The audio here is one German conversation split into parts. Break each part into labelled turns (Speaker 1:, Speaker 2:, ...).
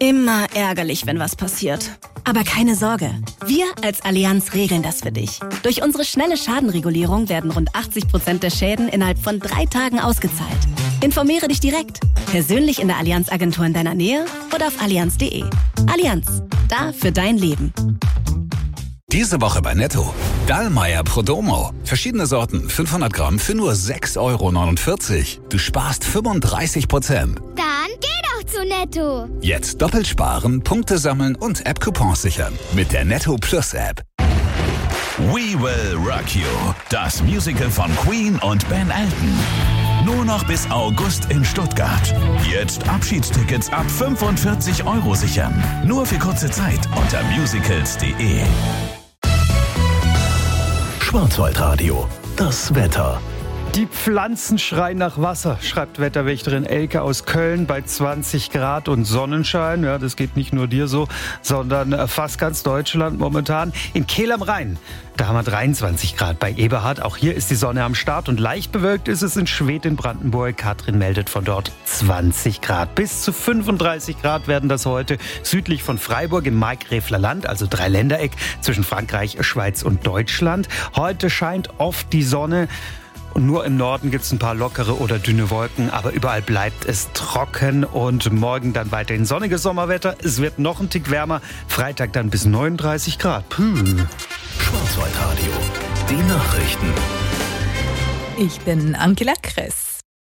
Speaker 1: Immer ärgerlich, wenn was passiert. Aber keine Sorge, wir als Allianz regeln das für dich. Durch unsere schnelle Schadenregulierung werden rund 80% der Schäden innerhalb von 3 Tagen ausgezahlt. Informiere dich direkt, persönlich in der Allianz-Agentur in deiner Nähe oder auf allianz.de. Allianz, da für dein Leben.
Speaker 2: Diese Woche bei Netto. Dallmayr Prodomo. Verschiedene Sorten, 500 Gramm für nur 6,49 €. Du sparst 35%.
Speaker 3: Dann geh doch zu Netto.
Speaker 2: Jetzt doppelt sparen, Punkte sammeln und App-Coupons sichern. Mit der Netto Plus App.
Speaker 4: We Will Rock You. Das Musical von Queen und Ben Elton. Nur noch bis August in Stuttgart. Jetzt Abschiedstickets ab 45 € sichern. Nur für kurze Zeit unter musicals.de.
Speaker 5: Schwarzwaldradio, das Wetter.
Speaker 6: Die Pflanzen schreien nach Wasser, schreibt Wetterwächterin Elke aus Köln bei 20 Grad und Sonnenschein. Ja, das geht nicht nur dir so, sondern fast ganz Deutschland momentan. In Kehl am Rhein, da haben wir 23 Grad bei Eberhard. Auch hier ist die Sonne am Start und leicht bewölkt ist es in Schwedt in Brandenburg. Katrin meldet von dort 20 Grad. Bis zu 35 Grad werden das heute südlich von Freiburg im Markgräfler Land, also Dreiländereck zwischen Frankreich, Schweiz und Deutschland. Heute scheint oft die Sonne. Und nur im Norden gibt es ein paar lockere oder dünne Wolken, aber überall bleibt es trocken und morgen dann weiterhin sonniges Sommerwetter. Es wird noch ein Tick wärmer, Freitag dann bis 39 Grad.
Speaker 5: Schwarzwaldradio, die Nachrichten.
Speaker 7: Ich bin Angela Kress.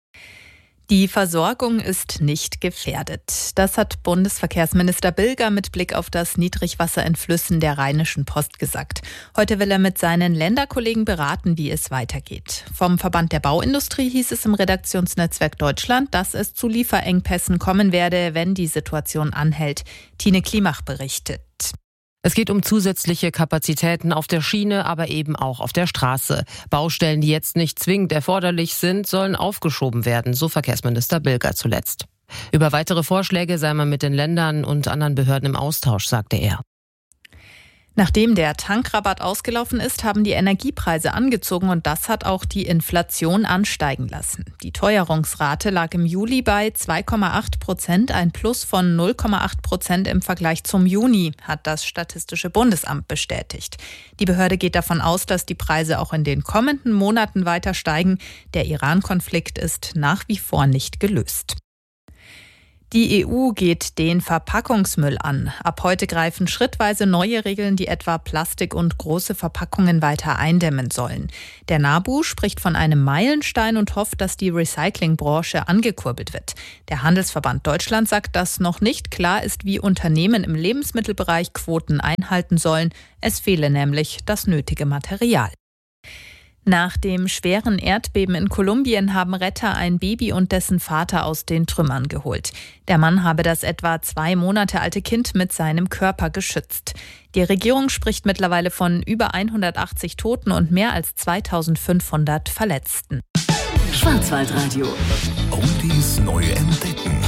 Speaker 7: Die Versorgung ist nicht gefährdet. Das hat Bundesverkehrsminister Bilger mit Blick auf das Niedrigwasser in Flüssen der Rheinischen Post gesagt. Heute will er mit seinen Länderkollegen beraten, wie es weitergeht. Vom Verband der Bauindustrie hieß es im Redaktionsnetzwerk Deutschland, dass es zu Lieferengpässen kommen werde, wenn die Situation anhält. Tine Klimach berichtet.
Speaker 8: Es geht um zusätzliche Kapazitäten auf der Schiene, aber eben auch auf der Straße. Baustellen, die jetzt nicht zwingend erforderlich sind, sollen aufgeschoben werden, so Verkehrsminister Bilger zuletzt. Über weitere Vorschläge sei man mit den Ländern und anderen Behörden im Austausch, sagte er.
Speaker 7: Nachdem der Tankrabatt ausgelaufen ist, haben die Energiepreise angezogen und das hat auch die Inflation ansteigen lassen. Die Teuerungsrate lag im Juli bei 2,8%, ein Plus von 0,8% im Vergleich zum Juni, hat das Statistische Bundesamt bestätigt. Die Behörde geht davon aus, dass die Preise auch in den kommenden Monaten weiter steigen. Der Iran-Konflikt ist nach wie vor nicht gelöst. Die EU geht den Verpackungsmüll an. Ab heute greifen schrittweise neue Regeln, die etwa Plastik und große Verpackungen weiter eindämmen sollen. Der NABU spricht von einem Meilenstein und hofft, dass die Recyclingbranche angekurbelt wird. Der Handelsverband Deutschland sagt, dass noch nicht klar ist, wie Unternehmen im Lebensmittelbereich Quoten einhalten sollen. Es fehle nämlich das nötige Material. Nach dem schweren Erdbeben in Kolumbien haben Retter ein Baby und dessen Vater aus den Trümmern geholt. Der Mann habe das etwa 2 Monate alte Kind mit seinem Körper geschützt. Die Regierung spricht mittlerweile von über 180 Toten und mehr als 2500 Verletzten.
Speaker 5: Schwarzwaldradio.
Speaker 4: Oldies neu entdecken.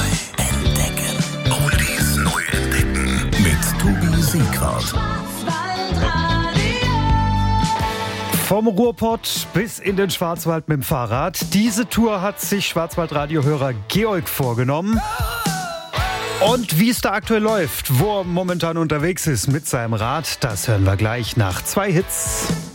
Speaker 4: Oldies neu entdecken. Mit Tobi Siegwart.
Speaker 6: Vom Ruhrpott bis in den Schwarzwald mit dem Fahrrad. Diese Tour hat sich Schwarzwaldradio-Hörer Georg vorgenommen. Und wie es da aktuell läuft, wo er momentan unterwegs ist mit seinem Rad, das hören wir gleich nach 2 Hits.